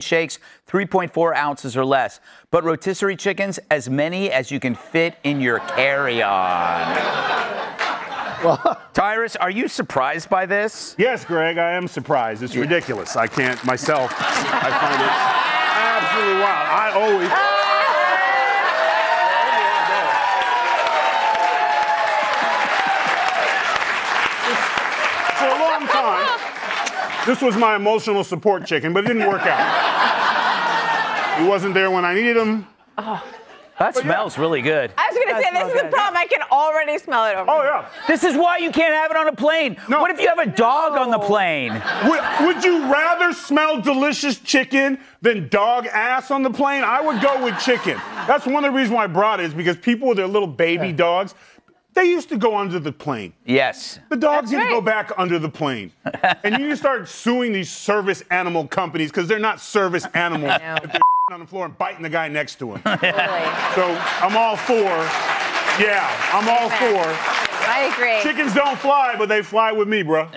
shakes, 3.4 ounces or less. But rotisserie chickens, as many as you can fit in your carry-on. Well, Tyrus, are you surprised by this? Yes, Greg, I am surprised. It's ridiculous. I can't myself. I find it absolutely wild. I always. For a long time, this was my emotional support chicken, but it didn't work out. He wasn't there when I needed him. Oh. That smells really good. I was going to say, this is the problem. I can already smell it over. Oh, yeah. This is why you can't have it on a plane. No. What if you have a dog on the plane? Would you rather smell delicious chicken than dog ass on the plane? I would go with chicken. That's one of the reasons why I brought it, is because people with their little baby dogs, they used to go under the plane. Yes. The dogs need to go back under the plane. And you need to start suing these service animal companies because they're not service animals. On the floor and biting the guy next to him. So I'm all for, I'm all for. I agree. Chickens don't fly, but they fly with me, bro.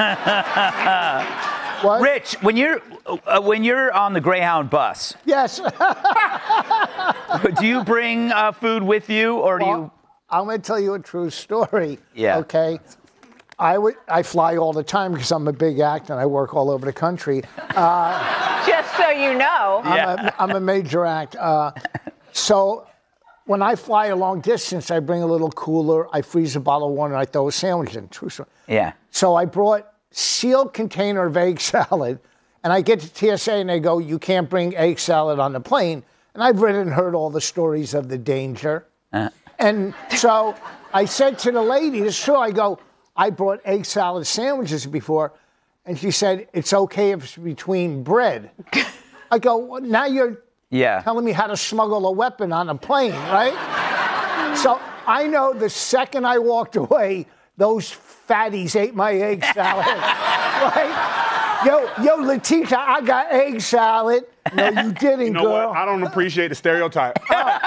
What? Rich, when you're on the Greyhound bus. Yes. Do you bring food with you, or do you? I'm going to tell you a true story. Yeah. Okay. I fly all the time because I'm a big actor and I work all over the country. Just so you know. I'm a major act. So when I fly a long distance, I bring a little cooler, I freeze a bottle of water, and I throw a sandwich in. True story. Yeah. So I brought sealed container of egg salad, and I get to TSA and they go, you can't bring egg salad on the plane. And I've read and heard all the stories of the danger. And so I said to the lady, it's true, I go, I brought egg salad sandwiches before, and she said, it's okay if it's between bread. I go, well, now you're telling me how to smuggle a weapon on a plane, right? So I know the second I walked away, those fatties ate my egg salad, right? Yo, Letitia, I got egg salad. No, you didn't, you know girl. What? I don't appreciate the stereotype.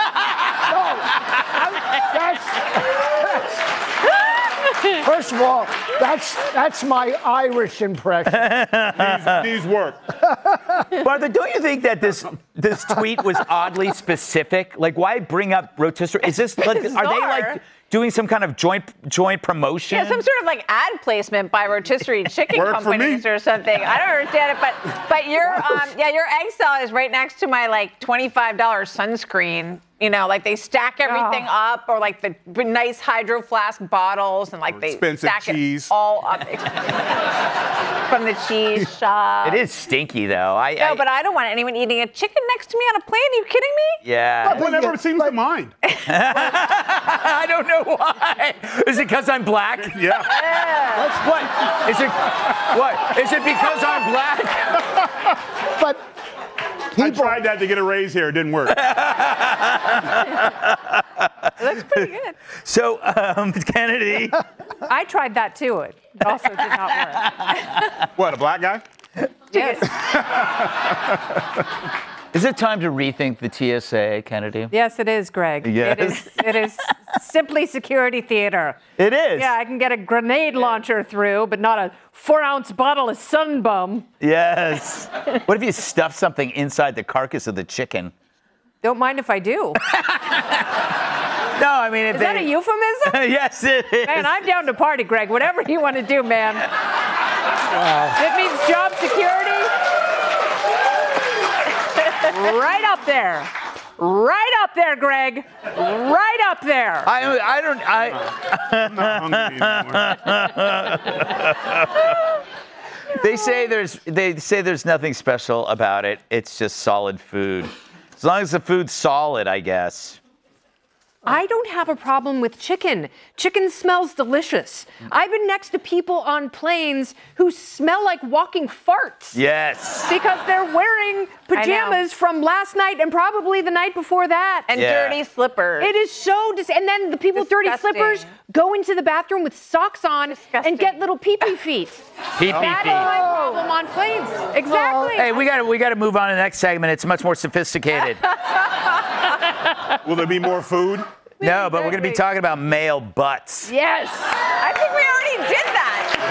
First of all, that's my Irish impression. These work. Martha, don't you think that this tweet was oddly specific? Like, why bring up rotisserie? Is this like, are they like doing some kind of joint promotion? Yeah, some sort of like ad placement by rotisserie chicken companies or something. I don't understand it, but your egg salad is right next to my like $25 sunscreen. You know, like they stack everything up, or like the nice Hydro Flask bottles, and like they stack cheese. It all up from the cheese shop. It is stinky, though. No, but I don't want anyone eating a chicken next to me on a plane. Are you kidding me? Yeah. Whatever seems to mind. I don't know why. Is it because I'm black? Yeah. What? Is it? What? Is it because I'm black? But I tried that to get a raise here. It didn't work. That's pretty good. So, Kennedy. I tried that too. It also did not work. What, a black guy? Yes. Is it time to rethink the TSA, Kennedy? Yes, it is, Greg. Yes. It is simply security theater. It is. Yeah, I can get a grenade launcher through, but not a 4-ounce bottle of Sunbum. Yes. What if you stuff something inside the carcass of the chicken? Don't mind if I do. No, I mean... Is that a euphemism? Yes, it is. Man, I'm down to party, Greg. Whatever you want to do, man. It means job security. Right up there. Right up there, Greg. Right up there. I'm not hungry anymore. They say there's nothing special about it. It's just solid food. As long as the food's solid, I guess. I don't have a problem with chicken. Chicken smells delicious. I've been next to people on planes who smell like walking farts. Yes. Because they're wearing pajamas from last night and probably the night before that. And dirty slippers. It is so and then the people with dirty slippers go into the bathroom with socks on and get little pee-pee feet. Pee-pee That feet. is my problem on planes. Exactly. Hey, we got to move on to the next segment. It's much more sophisticated. Will there be more food? No, but we're going to be talking about male butts. Yes. I think we already did